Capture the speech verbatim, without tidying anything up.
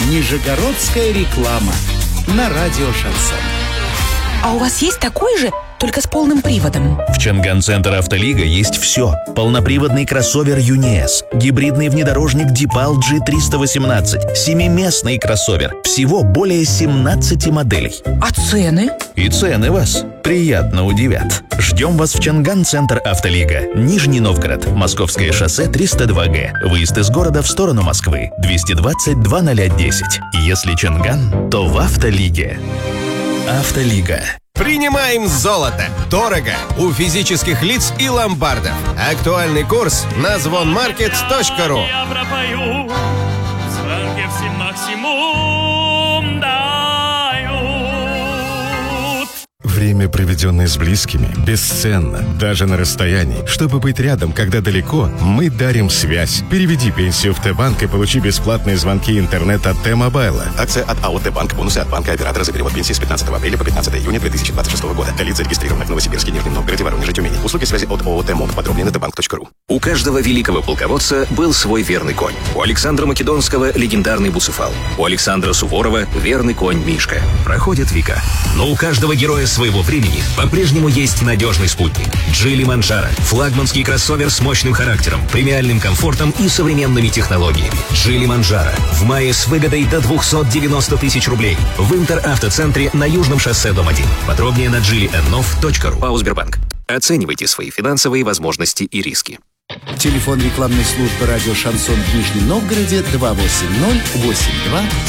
Нижегородская реклама на радио «Шансон». А у вас есть такой же, только с полным приводом? В Чанган-центр «Автолига» есть все. Полноприводный кроссовер «Юниэс», гибридный внедорожник «Дипал джи триста восемнадцать», семиместный кроссовер. Всего более семнадцати моделей. А цены? И цены вас приятно удивят. Ждем вас в Чанган-центр «Автолига». Нижний Новгород. Московское шоссе триста два гэ. Выезд из города в сторону Москвы. двести двадцать два ноль десять. Если Чанган, то в «Автолиге». «Автолига». Принимаем золото. Дорого. У физических лиц и ломбардов. Актуальный курс на звонмаркет точка ру. Я пропою, звонки всем максимум дают. Время, проведенное с близкими, бесценно, даже на расстоянии. Чтобы быть рядом, когда далеко, мы дарим связь. Переведи пенсию в Т-банк и получи бесплатные звонки и интернет от Т-мобайла. Акция от АО «Т-банк». Бонусы от банка оператора за перевод пенсии с пятнадцатого апреля по пятнадцатое июня две тысячи двадцать шестого года. Для лиц, зарегистрированных в Новосибирске, Нижнем Новгороде, Воронеже, Тюмени. Услуги связи от ООО «Т-моб». Подробнее на тэ банк точка ру. У каждого великого полководца был свой верный конь. У Александра Македонского легендарный Буцефал. У Александра Суворова верный конь Мишка. Проходят века. Но у каждого героя своего времени по-прежнему есть надежный спутник. Джили Манджаро. Флагманский кроссовер с мощным характером, премиальным комфортом и современными технологиями. Джили Манджаро. В мае с выгодой до двухсот девяноста тысяч рублей. В Интер-автоцентре на Южном шоссе, дом один. Подробнее на джили энов точка ру. ПАО «Сбербанк». Оценивайте свои финансовые возможности и риски. Телефон рекламной службы радио «Шансон» в Нижнем Новгороде два восемь ноль восемь два